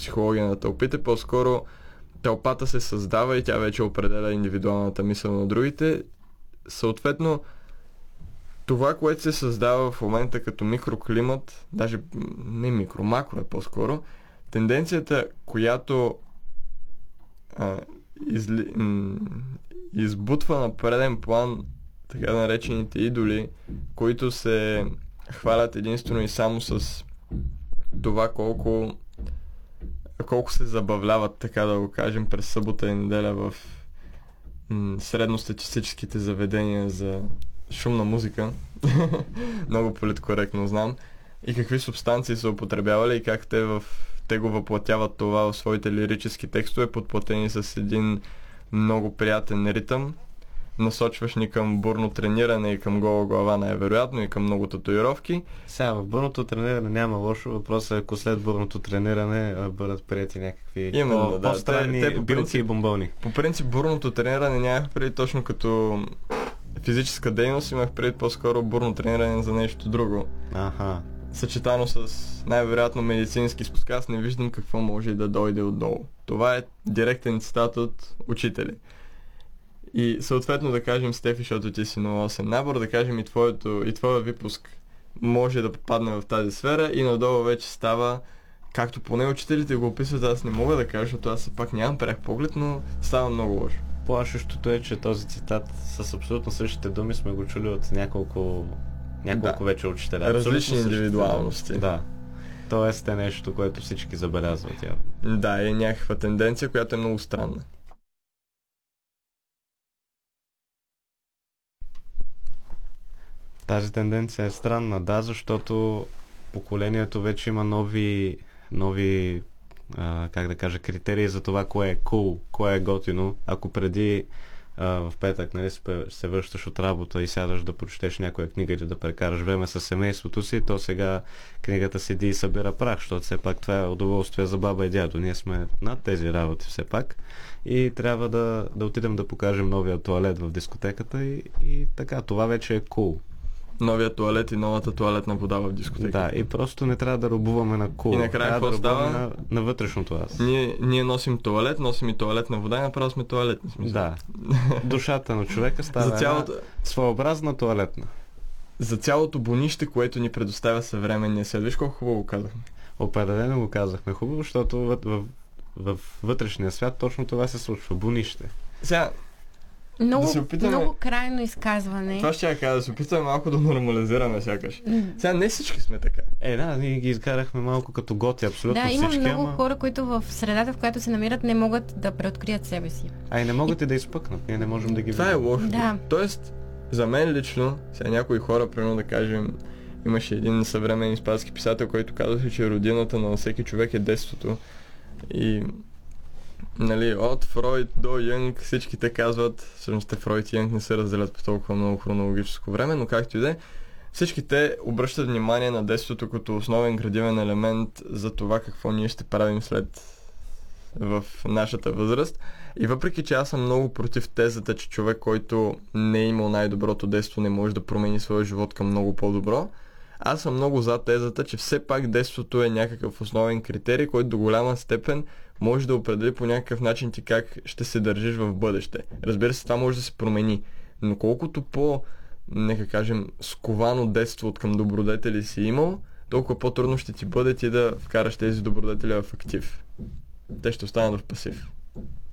психология на тълпите, по-скоро тълпата се създава и тя вече определя индивидуалната мисъл на другите. Съответно, това, което се създава в момента като микроклимат, даже не микро, макро е по-скоро, тенденцията, която избутва на преден план така наречените идоли, които се хвалят единствено и само с това колко се забавляват, така да го кажем, през събота и неделя в средностатистическите заведения за шумна музика. Много политкоректно знам. И какви субстанции са употребявали и как те го въплатяват това в своите лирически текстове, подплатени с един много приятен ритъм, насочваш ни към бурно трениране и към гола глава най-вероятно и към много татуировки. Сега в бурното трениране няма лошо. Въпросът е, ако след бурното трениране бъдат прияти някакви по-странни билки и бомбони. По принцип бурното трениране нямах преди точно като физическа дейност, имах преди по-скоро бурно трениране за нещо друго. Аха. Съчетано с най-вероятно медицински спуск. Аз не виждам какво може да дойде отдолу. Това е директен цитат от учители. И съответно да кажем, Стефи, защото ти си 08 набор, да кажем и твоя випуск може да попадне в тази сфера и надолу вече става, както поне учителите го описват, аз не мога да кажа, защото аз пак нямам пряк поглед, но става много лошо. Плашещото е, че този цитат с абсолютно същите думи сме го чули от няколко вече учителя. Различни индивидуалности. Да. Тоест е нещо, което всички забелязват явно. Да, е някаква тенденция, която е много странна. Тази тенденция е странна, да, защото поколението вече има нови как да кажа, критерии за това кое е cool, кое е готино. Ако преди в петък, нали, се връщаш от работа и сядаш да прочетеш някоя книга или да прекараш време с семейството си, то сега книгата седи и събира прах, защото все пак това е удоволствие за баба и дядо. Ние сме над тези работи все пак и трябва да отидем да покажем новия тоалет в дискотеката и така, това вече е cool. Новия тоалет и новата тоалетна вода в дискотека. Да, и просто не трябва да рубуваме на cool. И накрая какво става? На вътрешното аз. Ние носим тоалет, носим и тоалетна вода и направо сме тоалетни. Смисъл. Да. Душата на човека става своеобразна тоалетна. За цялото бонище, което ни предоставя съвременния свят. Виж колко хубаво го казахме. Определено го казахме хубаво, защото в вътрешния свят точно това се случва. Бонище. Сега, много крайно изказване. Това ще я кажа, да се опитаме малко да нормализираме сякаш. Сега не всички сме така. Да, ние ги изкарахме малко като готи, абсолютно всички. Да, има много хора, които в средата, в която се намират, не могат да преоткрият себе си. И не могат и да изпъкнат. Ние не можем да ги видим. Това е лошо. Да. Тоест, за мен лично, сега някои хора, примерно да кажем, имаше един съвременен испански писател, който казваше, че родината на всеки човек е детството. И нали, от Фройд до Юнг всички те казват, всъщност Фройд и Юнг не се разделят по толкова много хронологическо време, но както и да е, всички те обръщат внимание на детството като основен градивен елемент за това какво ние ще правим след в нашата възраст. И въпреки, че аз съм много против тезата, че човек, който не е имал най-доброто детство, не може да промени своя живот към много по-добро, аз съм много за тезата, че все пак детството е някакъв основен критерий, който до голяма степен може да определи по някакъв начин ти как ще се държиш в бъдеще. Разбира се, това може да се промени, но колкото нека кажем, сковано детство от към добродетели си имал, толкова по-трудно ще ти бъде ти да вкараш тези добродетели в актив. Те ще останат в пасив.